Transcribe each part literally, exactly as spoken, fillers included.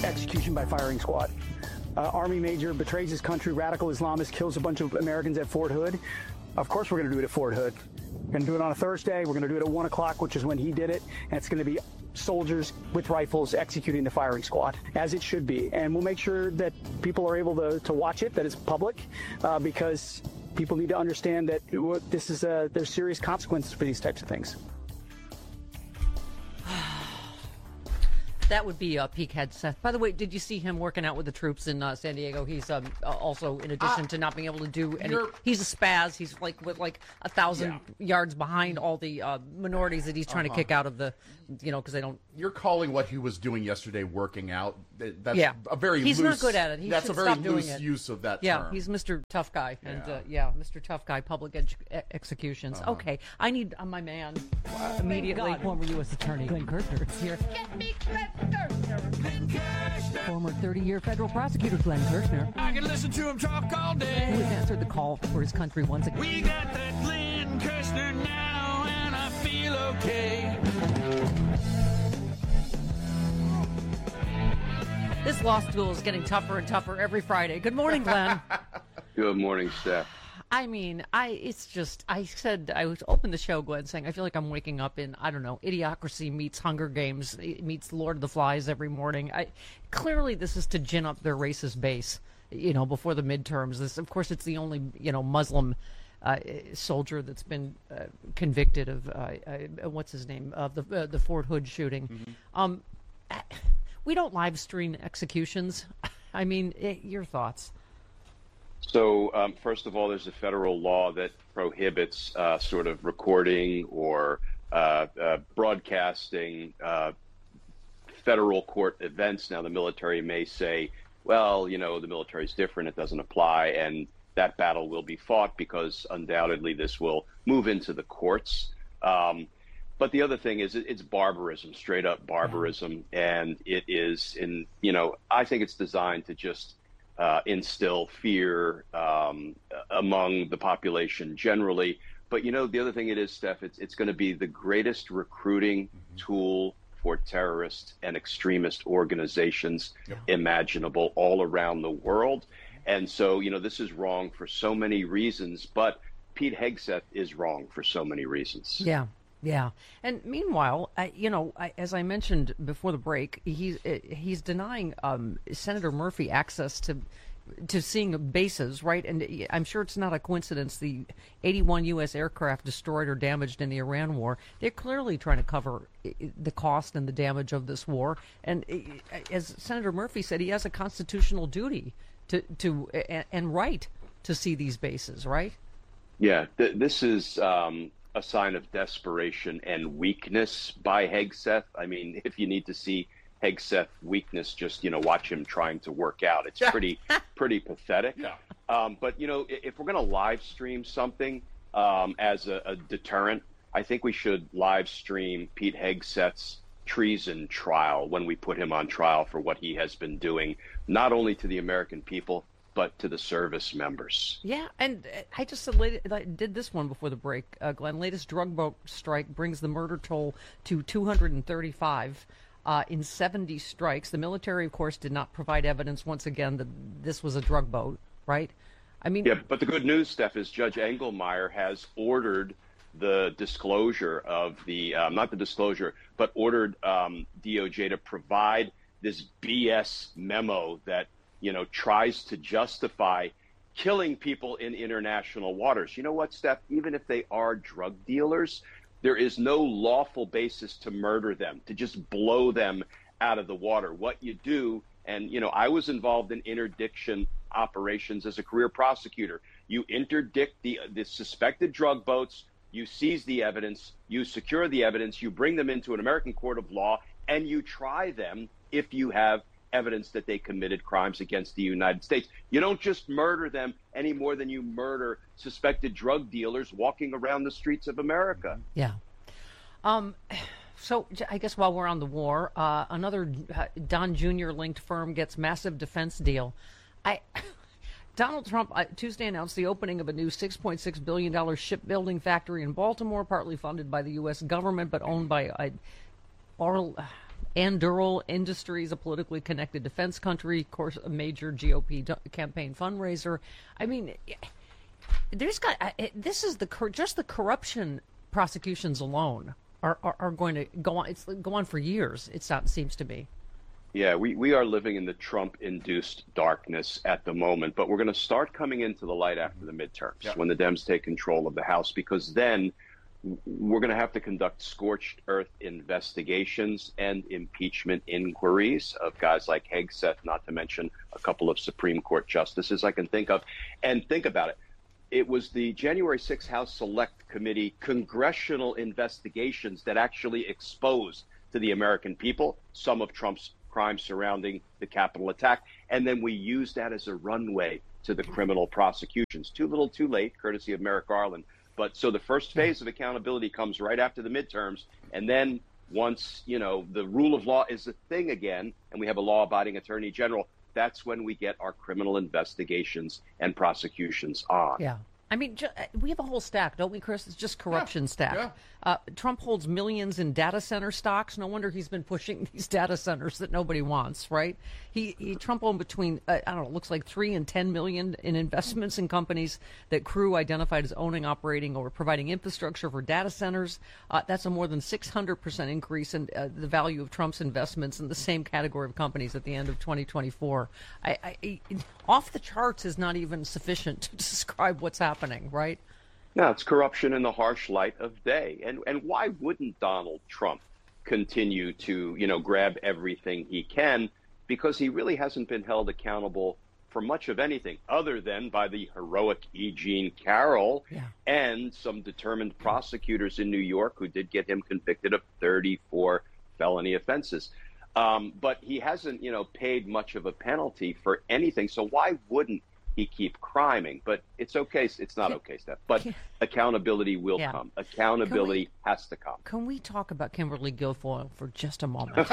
execution by firing squad. Uh, Army major betrays his country, radical Islamist kills a bunch of Americans at Fort Hood. Of course we're going to do it at Fort Hood. We're going to do it on a Thursday. We're going to do it at one o'clock, which is when he did it. And it's going to be soldiers with rifles executing the firing squad, as it should be. And we'll make sure that people are able to, to watch it, that it's public, uh, because people need to understand that this is a, there's serious consequences for these types of things. That would be uh, Pete Hegseth. By the way, did you see him working out with the troops in uh, San Diego? He's um, also, in addition uh, to not being able to do any, he's a spaz. He's like with like a thousand yeah. yards behind all the uh, minorities that he's trying uh-huh. to kick out of the, you know, because they don't. You're calling what he was doing yesterday working out. That's yeah. a very he's loose. He's not good at it. He that's should a very stop doing loose it. use of that yeah, term. he's Mister Tough Guy, and yeah, uh, yeah Mister Tough Guy, public edu- executions. Uh-huh. Okay, I need uh, my man uh, immediately. God, former U S Attorney Glenn Kirshner is here. Get me Glenn Kirshner. Glenn Kirshner. Former thirty-year federal prosecutor Glenn Kirshner. I can listen to him talk all day. Who has answered the call for his country once again. We got that Glenn Kirshner now, and I feel okay. This law school is getting tougher and tougher every Friday. Good morning, Glenn. Good morning, Steph. I mean, I it's just, I said, I was opened the show, Glenn, saying I feel like I'm waking up in, I don't know, Idiocracy meets Hunger Games, meets Lord of the Flies every morning. I, clearly, this is to gin up their racist base, you know, before the midterms. This, of course, it's the only, you know, Muslim uh, soldier that's been uh, convicted of, uh, uh, what's his name, of the, uh, the Fort Hood shooting. Mm-hmm. Um, we don't live stream executions. I mean, it, your thoughts? So, um, first of all, there's a federal law that prohibits uh, sort of recording or uh, uh, broadcasting uh, federal court events. Now, the military may say, well, you know, the military is different. It doesn't apply. And that battle will be fought because undoubtedly this will move into the courts. Um, but the other thing is it's barbarism, straight up barbarism. And it is in, you know, I think it's designed to just Uh, instill fear um, among the population generally. But, you know, the other thing it is, Steph, it's, it's going to be the greatest recruiting mm-hmm. tool for terrorist and extremist organizations yeah. imaginable all around the world. And so, you know, this is wrong for so many reasons, but Pete Hegseth is wrong for so many reasons. Yeah. Yeah. And meanwhile, I, you know, I, as I mentioned before the break, he's he's denying um, Senator Murphy access to to seeing bases, right? And I'm sure it's not a coincidence the eighty-one U S aircraft destroyed or damaged in the Iran war. They're clearly trying to cover the cost and the damage of this war. And as Senator Murphy said, he has a constitutional duty to, to and right to see these bases, right? Yeah, th- this is... Um... a sign of desperation and weakness by Hegseth. I mean, if you need to see Hegseth weakness, just, you know, watch him trying to work out. It's pretty, pretty pathetic. Yeah. Um, but, you know, if we're going to live stream something um, as a, a deterrent, I think we should live stream Pete Hegseth's treason trial when we put him on trial for what he has been doing, not only to the American people, but to the service members. Yeah, and I just did this one before the break, uh, Glenn. Latest drug boat strike brings the murder toll to two hundred thirty-five uh, in seventy strikes. The military, of course, did not provide evidence once again that this was a drug boat, right? I mean, yeah, but the good news, Steph, is Judge Engelmeyer has ordered the disclosure of the, um, not the disclosure, but ordered um, D O J to provide this B S memo that, you know, tries to justify killing people in international waters. You know what, Steph? Even if they are drug dealers, there is no lawful basis to murder them, to just blow them out of the water. What you do, and, you know, I was involved in interdiction operations as a career prosecutor. You interdict the, the suspected drug boats, you seize the evidence, you secure the evidence, you bring them into an American court of law, and you try them if you have evidence that they committed crimes against the United States. You don't just murder them any more than you murder suspected drug dealers walking around the streets of America. Yeah. Um, so I guess while we're on the war, uh, another Don Junior linked firm gets massive defense deal. I Donald Trump uh, Tuesday announced the opening of a new six point six billion dollars shipbuilding factory in Baltimore, partly funded by the U S government, but owned by uh, Oral... Uh, Anduril Industries, a politically connected defense country, of course, a major G O P campaign fundraiser. I mean, there's got this is the just the corruption prosecutions alone are, are, are going to go on. It's go on for years. It seems to be. Yeah, we, we are living in the Trump-induced darkness at the moment, but we're going to start coming into the light after the midterms yeah. when the Dems take control of the House, because then we're going to have to conduct scorched earth investigations and impeachment inquiries of guys like Hegseth, not to mention a couple of Supreme Court justices I can think of. And think about it. It was the January sixth House Select Committee congressional investigations that actually exposed to the American people some of Trump's crimes surrounding the Capitol attack. And then we used that as a runway to the criminal prosecutions. Too little, too late, courtesy of Merrick Garland. But so the first phase of accountability comes right after the midterms. And then once, you know, the rule of law is a thing again, and we have a law-abiding attorney general, that's when we get our criminal investigations and prosecutions on. Yeah. I mean, ju- we have a whole stack, don't we, Chris? It's just corruption yeah, stack. yeah. Uh, Trump holds millions in data center stocks. No wonder he's been pushing these data centers that nobody wants, right? He, he Trump owned between, uh, I don't know, it looks like three and ten million in investments in companies that Crew identified as owning, operating, or providing infrastructure for data centers. Uh, that's a more than six hundred percent increase in uh, the value of Trump's investments in the same category of companies at the end of twenty twenty-four. I, I, off the charts is not even sufficient to describe what's happening, right? No, it's corruption in the harsh light of day. And and why wouldn't Donald Trump continue to, you know, grab everything he can? Because he really hasn't been held accountable for much of anything other than by the heroic E. Jean Carroll yeah. and some determined prosecutors in New York who did get him convicted of thirty-four felony offenses. Um, but he hasn't, you know, paid much of a penalty for anything. So why wouldn't he keep criming? But it's okay. It's not okay, Steph. But accountability will yeah. come. Accountability we, has to come. Can we talk about Kimberly Guilfoyle for just a moment?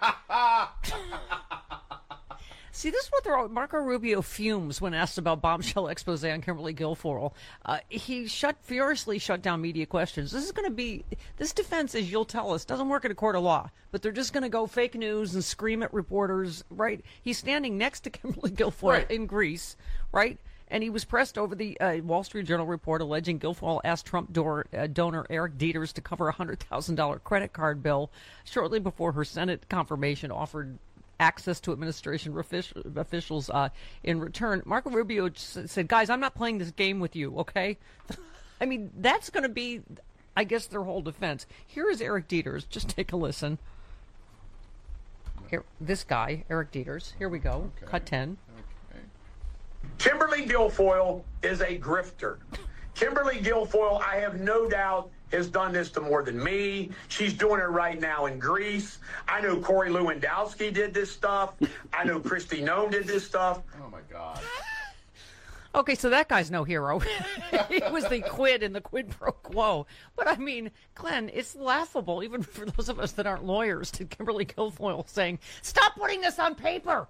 See, this is what they're all, Marco Rubio fumes when asked about bombshell expose on Kimberly Guilfoyle. Uh, he shut furiously shut down media questions. This is going to be, this defense, as you'll tell us, doesn't work in a court of law, but they're just going to go fake news and scream at reporters, right? He's standing next to Kimberly Guilfoyle right. in Greece, right? And he was pressed over the uh, Wall Street Journal report alleging Guilfoyle asked Trump door, uh, donor Eric Dieters to cover a one hundred thousand dollars credit card bill shortly before her Senate confirmation offered access to administration officials uh, in return. Marco Rubio said, guys, I'm not playing this game with you, okay? I mean, that's going to be, I guess, their whole defense. Here is Eric Dieters. Just take a listen. Here, this guy, Eric Dieters. Here we go. Okay. Cut ten. Okay. Kimberly Guilfoyle is a grifter. Kimberly Guilfoyle, I have no doubt, has done this to more than me. She's doing it right now in Greece. I know Corey Lewandowski did this stuff. I know Kristi Noem did this stuff. Oh, my God. Okay, so that guy's no hero. He was the quid in the quid pro quo. But, I mean, Glenn, it's laughable, even for those of us that aren't lawyers, to Kimberly Guilfoyle saying, stop putting this on paper.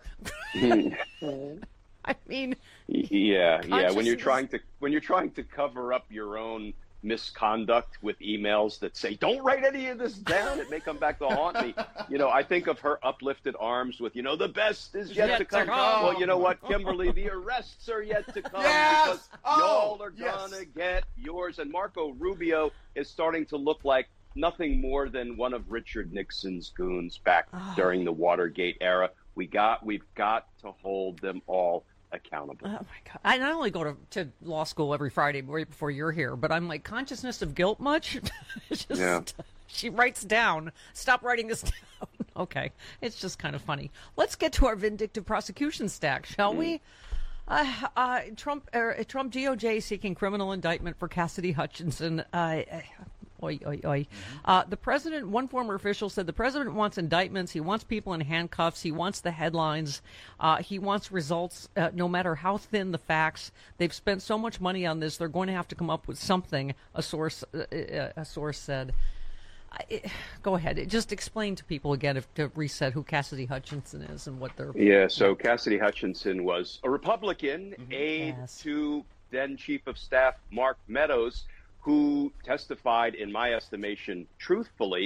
I mean, yeah, yeah. When you're trying to when you're trying to cover up your own misconduct with emails that say, don't write any of this down, it may come back to haunt me. You know, I think of her uplifted arms with, you know, the best is yet, yet to come. come. Well, you know what, Kimberly, the arrests are yet to come yes! because oh, y'all are yes. gonna get yours. And Marco Rubio is starting to look like nothing more than one of Richard Nixon's goons back oh. during the Watergate era. We got, we've got to hold them all accountable. Oh my God! I not only go to, to law school every Friday right before you're here, but I'm like, consciousness of guilt much? Just, yeah. She writes down, stop writing this down. Okay, it's just kind of funny. Let's get to our vindictive prosecution stack, shall mm. we? Uh, uh, Trump, uh, Trump D O J seeking criminal indictment for Cassidy Hutchinson. Uh, Oy, oy, oy. Mm-hmm. Uh, the president, one former official said the president wants indictments. He wants people in handcuffs. He wants the headlines. Uh, he wants results, uh, no matter how thin the facts. They've spent so much money on this, they're going to have to come up with something, a source uh, a source said. I, go ahead. Just explain to people again, if, to reset, who Cassidy Hutchinson is and what they're... Yeah, so Cassidy Hutchinson was a Republican mm-hmm. aide yes. to then Chief of Staff Mark Meadows, who testified, in my estimation, truthfully,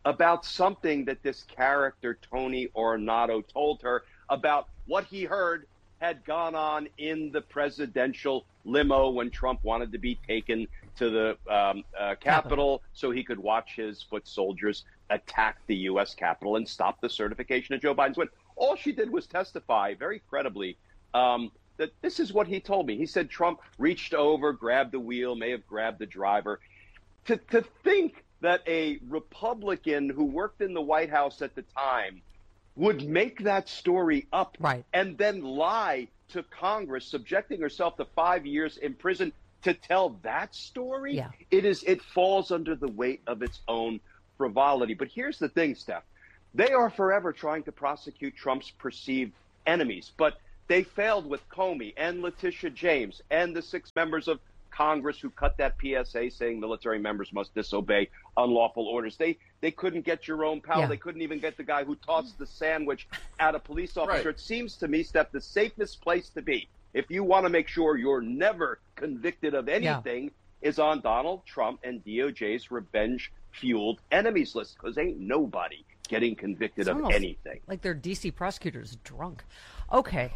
about something that this character, Tony Ornato, told her about what he heard had gone on in the presidential limo when Trump wanted to be taken to the um, uh, Capitol so he could watch his foot soldiers attack the U S Capitol and stop the certification of Joe Biden's win. All she did was testify very credibly um, that this is what he told me. He said Trump reached over, grabbed the wheel, may have grabbed the driver. To, to think that a Republican who worked in the White House at the time would make that story up right. and then lie to Congress, subjecting herself to five years in prison to tell that story, yeah. it is it falls under the weight of its own frivolity. But here's the thing, Steph. They are forever trying to prosecute Trump's perceived enemies, but they failed with Comey and Letitia James and the six members of Congress who cut that P S A saying military members must disobey unlawful orders. They they couldn't get Jerome Powell. Yeah. They couldn't even get the guy who tossed the sandwich at a police officer. Right. It seems to me, Steph, the safest place to be, if you want to make sure you're never convicted of anything, yeah. is on Donald Trump and D O J's revenge-fueled enemies list, because ain't nobody getting convicted it's of anything. Like their D C prosecutors drunk. Okay.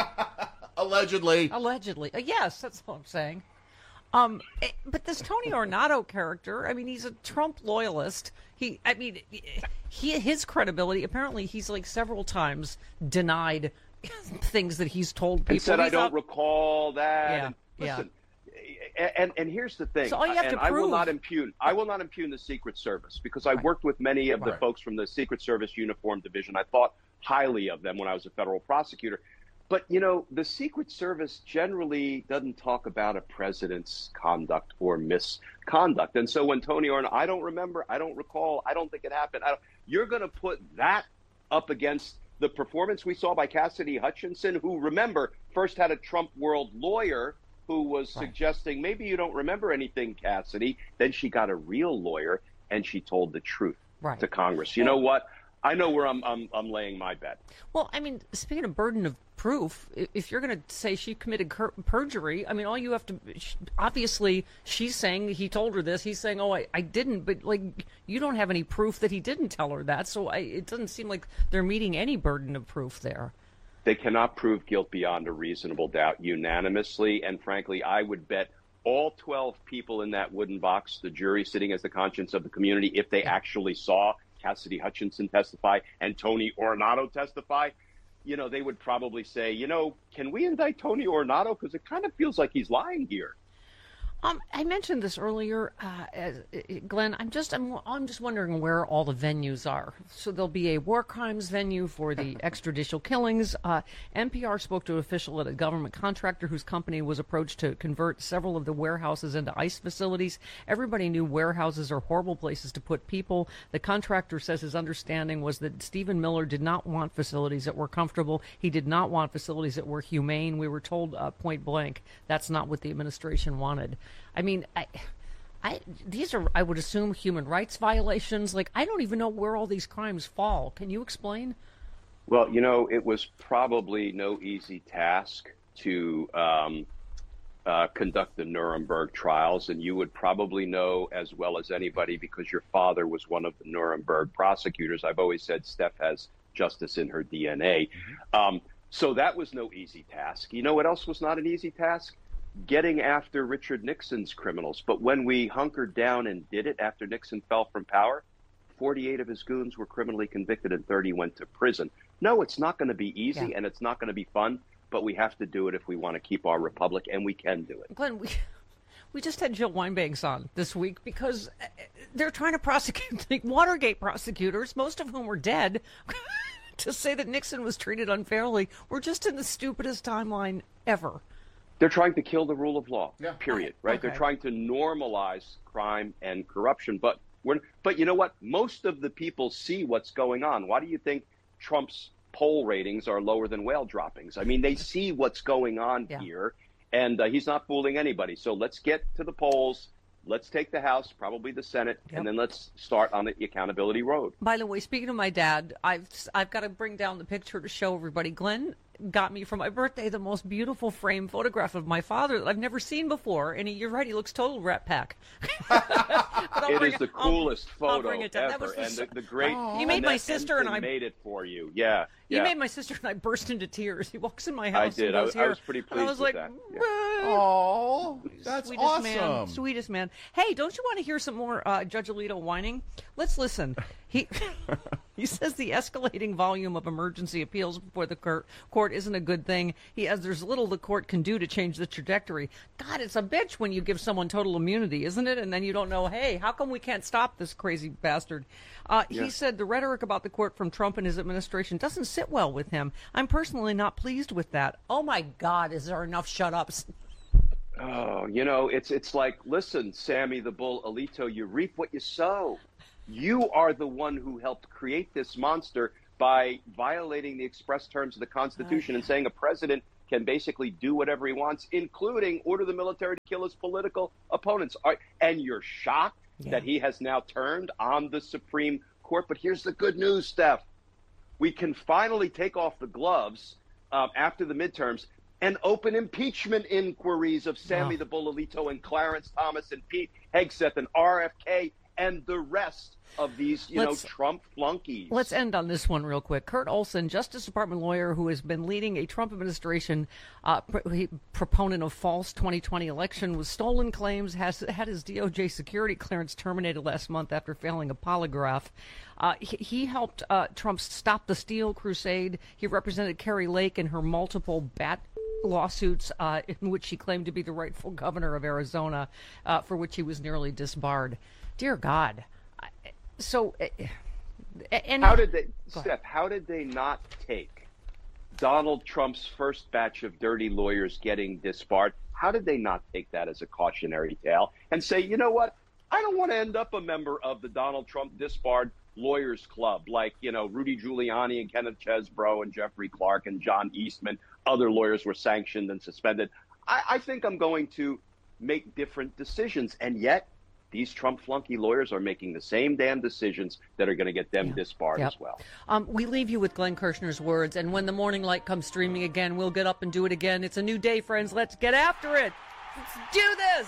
Allegedly. Allegedly. Uh, yes, that's what I'm saying. Um, eh, but this Tony Ornato character, I mean, he's a Trump loyalist. He, I mean, he his credibility, apparently he's like several times denied things that he's told people. And said, he's I don't not... recall that. Yeah, and listen, yeah. And, and here's the thing, so all you have and to I prove... will not impugn. I will not impugn the Secret Service because I right. worked with many of the right. folks from the Secret Service Uniform Division. I thought highly of them when I was a federal prosecutor. But, you know, the Secret Service generally doesn't talk about a president's conduct or misconduct. And so when Tony Ornato, I don't remember, I don't recall, I don't think it happened. I don't, you're going to put that up against the performance we saw by Cassidy Hutchinson, who, remember, first had a Trump world lawyer who was right. suggesting maybe you don't remember anything, Cassidy. Then she got a real lawyer and she told the truth right. to Congress. You know what? I know where I'm, I'm I'm laying my bet. Well, I mean, speaking of burden of proof, if you're going to say she committed cur- perjury, I mean, all you have to obviously she's saying he told her this. He's saying, oh, I, I didn't. But like, you don't have any proof that he didn't tell her that. So I, it doesn't seem like they're meeting any burden of proof there. They cannot prove guilt beyond a reasonable doubt unanimously. And frankly, I would bet all twelve people in that wooden box, the jury sitting as the conscience of the community, if they actually saw Cassidy Hutchinson testify and Tony Ornato testify, you know, they would probably say, you know, can we indict Tony Ornato? Because it kind of feels like he's lying here. Um, I mentioned this earlier, uh, as, uh, Glenn. I'm just, I'm, I'm just wondering where all the venues are. So there'll be a war crimes venue for the extrajudicial killings. Uh, N P R spoke to an official at a government contractor whose company was approached to convert several of the warehouses into ICE facilities. Everybody knew warehouses are horrible places to put people. The contractor says his understanding was that Stephen Miller did not want facilities that were comfortable. He did not want facilities that were humane. We were told uh, point blank that's not what the administration wanted. I mean, I, I, these are, I would assume, human rights violations. Like, I don't even know where all these crimes fall. Can you explain? Well, you know, it was probably no easy task to um, uh, conduct the Nuremberg trials. And you would probably know as well as anybody because your father was one of the Nuremberg prosecutors. I've always said Steph has justice in her D N A. Mm-hmm. Um, so that was no easy task. You know what else was not an easy task? Getting after Richard Nixon's criminals. But when we hunkered down and did it after Nixon fell from power, forty-eight of his goons were criminally convicted and thirty went to prison. No, it's not going to be easy yeah. and it's not going to be fun, but we have to do it if we want to keep our republic, and we can do it. Glenn, we, we just had Jill Wine-Banks on this week because they're trying to prosecute like Watergate prosecutors, most of whom were dead, to say that Nixon was treated unfairly. We're just in the stupidest timeline ever. They're trying to kill the rule of law, yeah. period, right? Okay. They're trying to normalize crime and corruption. But we're, but you know what? Most of the people see what's going on. Why do you think Trump's poll ratings are lower than whale droppings? I mean, they see what's going on yeah. here, and uh, he's not fooling anybody. So let's get to the polls. Let's take the House, probably the Senate, yep. and then let's start on the accountability road. By the way, speaking of my dad, I've I've got to bring down the picture to show everybody. Glenn got me for my birthday the most beautiful framed photograph of my father that I've never seen before. And he, you're right, he looks total Rat Pack. It is the coolest I'll, I'll photo bring it down. ever, That was the, and the, the great. oh. You made my Annette sister and Benson I made it for you. Yeah, You yeah. made my sister and I burst into tears. He walks in my I house. did. And I goes, was- I Here. was pretty And I pleased was with like, that. Yeah. Oh, that's sweetest awesome. man, sweetest man. Hey, don't you want to hear some more uh, Judge Alito whining? Let's listen. He he says the escalating volume of emergency appeals before the court, court isn't a good thing. He has there's little the court can do to change the trajectory. God, it's a bitch when you give someone total immunity, isn't it? And then you don't know, hey, how come we can't stop this crazy bastard? Uh, Yeah. He said the rhetoric about the court from Trump and his administration doesn't sit well with him. I'm personally not pleased with that. Oh my God, is there enough shut-ups? Oh, you know, it's it's like, listen, Sammy the Bull Alito, you reap what you sow. You are the one who helped create this monster by violating the express terms of the Constitution and saying a president can basically do whatever he wants, including order the military to kill his political opponents. Are- And you're shocked Yeah. that he has now turned on the Supreme Court. But here's the good news, Steph. We can finally take off the gloves um, after the midterms and open impeachment inquiries of Sammy Oh. the Bull Alito and Clarence Thomas and Pete Hegseth and R F K and the rest of these, you Let's- know, Trump flunkies. Let's end on this one real quick. Kurt Olson, Justice Department lawyer who has been leading a Trump administration uh, pr- he- proponent of false twenty twenty election with stolen claims, has had his D O J security clearance terminated last month after failing a polygraph. Uh, he, he helped uh, Trump stop the Steal crusade. He represented Carrie Lake in her multiple bat lawsuits uh, in which she claimed to be the rightful governor of Arizona, uh, for which he was nearly disbarred. Dear God. I- So, uh, and How did they, Go ahead. Steph, how did they not take Donald Trump's first batch of dirty lawyers getting disbarred? How did they not take that as a cautionary tale and say, you know what? I don't want to end up a member of the Donald Trump disbarred lawyers club like, you know, Rudy Giuliani and Kenneth Chesbrough and Jeffrey Clark and John Eastman. Other lawyers were sanctioned and suspended. I, I think I'm going to make different decisions. And yet, these Trump flunky lawyers are making the same damn decisions that are going to get them disbarred Yep. as well. Um, we leave you with Glenn Kirshner's words, and when the morning light comes streaming again, we'll get up and do it again. It's a new day, friends. Let's get after it. Let's do this.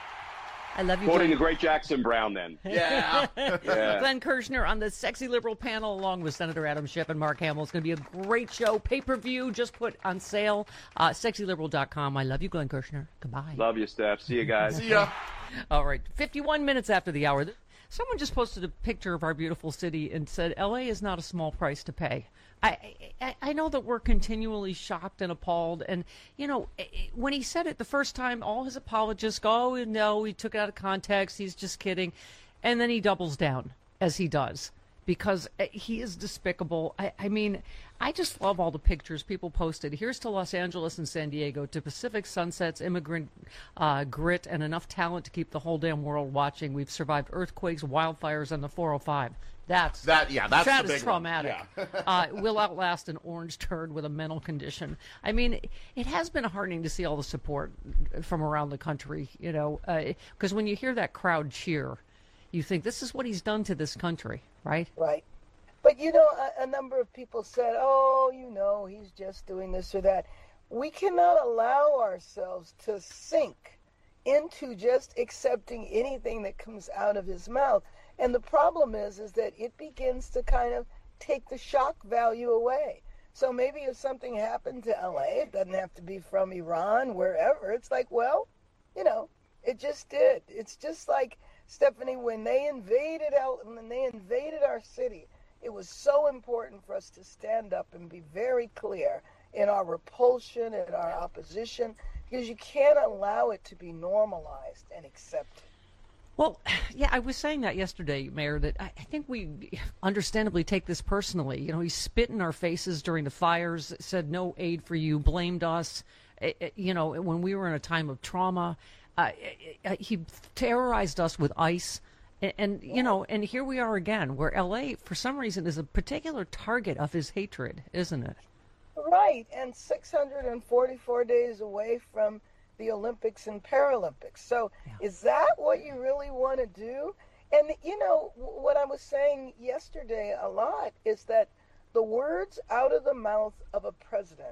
I love you, Quoting the Glenn. great Jackson Brown then. Yeah. Yeah. Glenn Kirshner on the Sexy Liberal panel, along with Senator Adam Schiff and Mark Hamill. It's going to be a great show. Pay-per-view just put on sale. Uh, sexy liberal dot com. I love you, Glenn Kirshner. Goodbye. Love you, Steph. See you guys. See ya. All right, fifty-one minutes after the hour. Someone just posted a picture of our beautiful city and said, L A is not a small price to pay. I, I, I know that we're continually shocked and appalled. And, you know, when he said it the first time, all his apologists go, oh, no, he took it out of context. He's just kidding. And then he doubles down, as he does, because he is despicable. I, I mean, I just love all the pictures people posted. Here's to Los Angeles and San Diego, to Pacific sunsets, immigrant uh, grit, and enough talent to keep the whole damn world watching. We've survived earthquakes, wildfires, and the four oh five. That's That yeah, that's that the is big one. traumatic. Yeah. uh, will outlast an orange turd with a mental condition. I mean, it, it has been heartening to see all the support from around the country, you know, because when you hear that crowd cheer, you think this is what he's done to this country, right? Right. But, you know, a, a number of people said, oh, you know, he's just doing this or that. We cannot allow ourselves to sink into just accepting anything that comes out of his mouth. And the problem is, is that it begins to kind of take the shock value away. So maybe if something happened to L A, it doesn't have to be from Iran, wherever. It's like, well, you know, it just did. It's just like, Stephanie, when they invaded El, when they invaded our city, it was so important for us to stand up and be very clear in our repulsion and our opposition, because you can't allow it to be normalized and accepted. Well, yeah, I was saying that yesterday, Mayor, that I I think we understandably take this personally. You know, he spit in our faces during the fires, said no aid for you, blamed us. Eh, eh, You know, when we were in a time of trauma, uh, eh, eh, he terrorized us with ICE. And, and you know, and here we are again, where L A, for some reason, is a particular target of his hatred, isn't it? Right, and six hundred forty-four days away from the Olympics and Paralympics. So is that what you really want to do? And, you know, w- what I was saying yesterday a lot is that the words out of the mouth of a president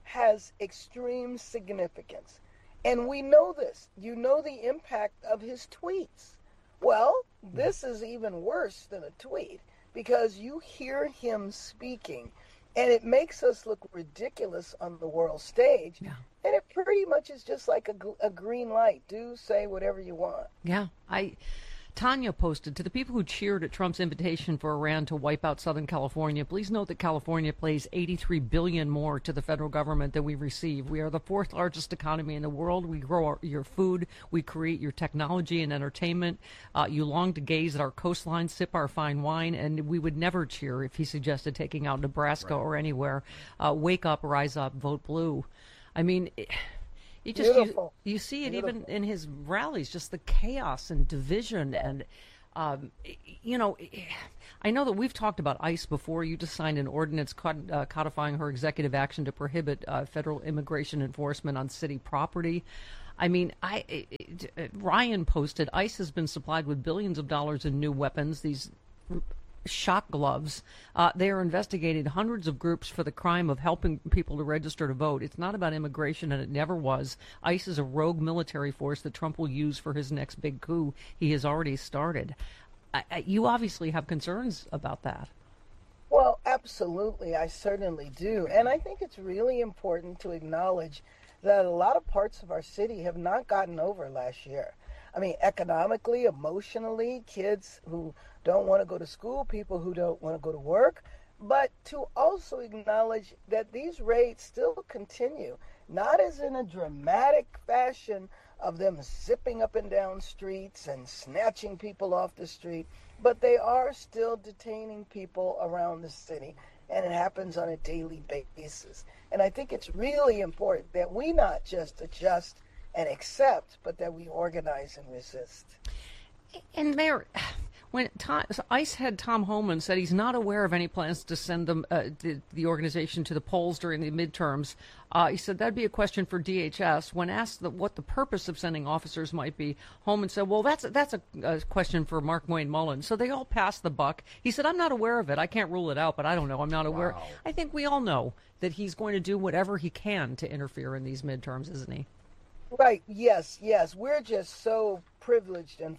has extreme significance. And we know this. You know the impact of his tweets. Well, this is even worse than a tweet because you hear him speaking and it makes us look ridiculous on the world stage. Yeah. And it pretty much is just like a, a green light. Do say whatever you want. Yeah. I Tanya posted, to the people who cheered at Trump's invitation for Iran to wipe out Southern California, please note that California pays eighty-three billion dollars more to the federal government than we receive. We are the fourth largest economy in the world. We grow our, your food. We create your technology and entertainment. Uh, you long to gaze at our coastline, sip our fine wine, and we would never cheer if he suggested taking out Nebraska right. or anywhere. Uh, wake up, rise up, vote blue. I mean... It, You just you, you see it Beautiful. even in his rallies, just the chaos and division, and um, you know, I know that we've talked about ICE before. You just signed an ordinance cod- uh, codifying her executive action to prohibit uh, federal immigration enforcement on city property. I mean, I it, it, Ryan posted, ICE has been supplied with billions of dollars in new weapons. These shock gloves. Uh, they are investigating hundreds of groups for the crime of helping people to register to vote. It's not about immigration, and it never was. ICE is a rogue military force that Trump will use for his next big coup he has already started. I, I, you obviously have concerns about that. Well, absolutely. I certainly do. And I think it's really important to acknowledge that a lot of parts of our city have not gotten over last year. I mean, economically, emotionally, kids who don't want to go to school, people who don't want to go to work, but to also acknowledge that these raids still continue, not as in a dramatic fashion of them zipping up and down streets and snatching people off the street, but they are still detaining people around the city, and it happens on a daily basis. And I think it's really important that we not just adjust and accept, but that we organize and resist. And Mayor, when Tom, ICE head Tom Homan said he's not aware of any plans to send them uh, the, the organization to the polls during the midterms, uh, he said that'd be a question for D H S. When asked the, what the purpose of sending officers might be, Homan said, well, that's, that's a, a question for Mark Wayne Mullen. So they all passed the buck. He said, I'm not aware of it. I can't rule it out, but I don't know. I'm not aware. Wow. I think we all know that he's going to do whatever he can to interfere in these midterms, isn't he? Right. Yes, yes. We're just so privileged and...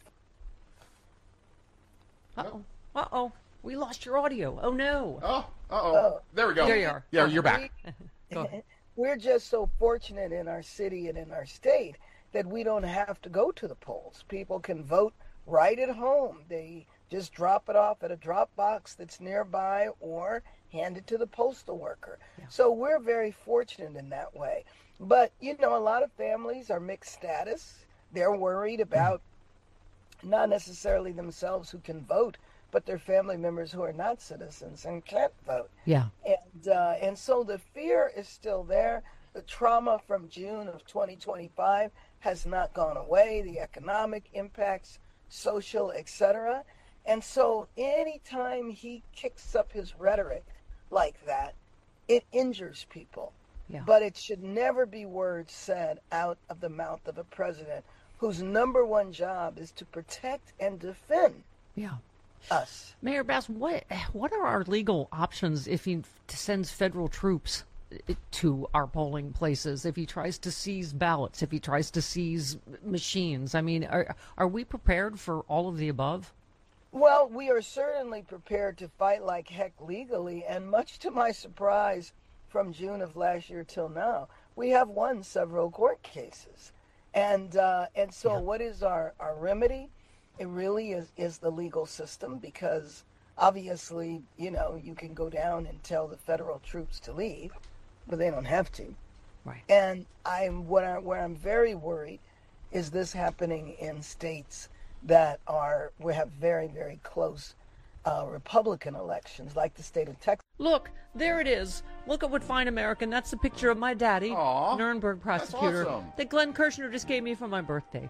Uh-oh. Uh-oh. We lost your audio. Oh, no. Oh, uh-oh. Oh. There we go. There you are. Yeah, you're back. We, we're just so fortunate in our city and in our state that we don't have to go to the polls. People can vote right at home. They just drop it off at a drop box that's nearby or hand it to the postal worker. Yeah. So we're very fortunate in that way. But, you know, a lot of families are mixed status. They're worried about not necessarily themselves who can vote, but their family members who are not citizens and can't vote. Yeah. And uh, and so the fear is still there. The trauma from June of twenty twenty-five has not gone away. The economic impacts, social, et cetera. And so anytime he kicks up his rhetoric like that, it injures people. Yeah. But it should never be words said out of the mouth of a president whose number one job is to protect and defend yeah. us. Mayor Bass, what what are our legal options if he sends federal troops to our polling places, if he tries to seize ballots, if he tries to seize machines? I mean, are are we prepared for all of the above? Well, we are certainly prepared to fight like heck legally, and much to my surprise, from June of last year till now, we have won several court cases. And uh, and so yeah. what is our, our remedy? It really is, is the legal system, because obviously, you know, you can go down and tell the federal troops to leave, but they don't have to. Right. And I'm what I, where I'm very worried is this happening in states that are we have very, very close Uh, Republican elections, like the state of Texas. Look, there it is. Look at what fine American. That's the picture of my daddy, Aww, Nuremberg prosecutor, that's awesome. that Glenn Kirshner just gave me for my birthday.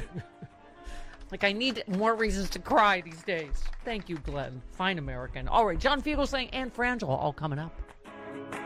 Like, I need more reasons to cry these days. Thank you, Glenn. Fine American. All right, John Fugelsang and Frangela all coming up.